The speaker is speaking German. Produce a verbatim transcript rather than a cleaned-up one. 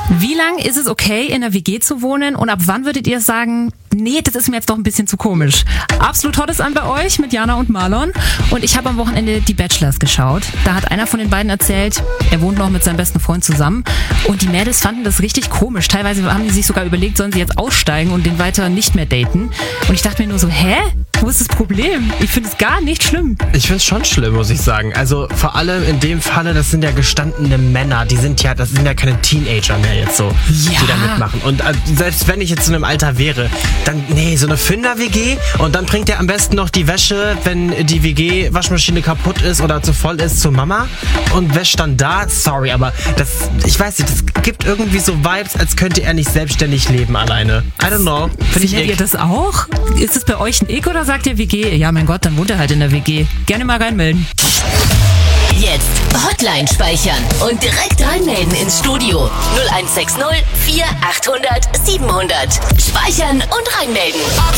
Wie lang ist es okay, in einer W G zu wohnen und ab wann würdet ihr sagen, nee, das ist mir jetzt doch ein bisschen zu komisch? Absolut Hottes an bei euch mit Jana und Marlon. Und ich habe am Wochenende die Bachelors geschaut. Da hat einer von den beiden erzählt, er wohnt noch mit seinem besten Freund zusammen und die Mädels fanden das richtig komisch. Teilweise haben die sich sogar überlegt, sollen sie jetzt aussteigen und den weiter nicht mehr daten. Und ich dachte mir nur so, hä? Wo ist das Problem? Ich finde es gar nicht schlimm. Ich finde es schon schlimm, muss ich sagen. Also vor allem in dem Falle, das sind ja gestandene Männer. Die sind ja, das sind ja keine Teenager mehr jetzt so, ja. die da mitmachen. Und äh, selbst wenn ich jetzt in einem Alter wäre, dann, nee, so eine Fünfer-W G und dann bringt er am besten noch die Wäsche, wenn die W G-Waschmaschine kaputt ist oder zu voll ist, zur Mama und wäscht dann da. Sorry, aber das, ich weiß nicht, das gibt irgendwie so Vibes, als könnte er nicht selbstständig leben alleine. I don't know. Findet ihr das auch? Ist es bei euch ein Ick oder sagt ihr W G? Ja, mein Gott, dann wohnt er halt in der W G. Gerne mal reinmelden. Jetzt Hotline speichern und direkt reinmelden ins Studio. null eins sechs null vier achthundert siebenhundert. Speichern und reinmelden.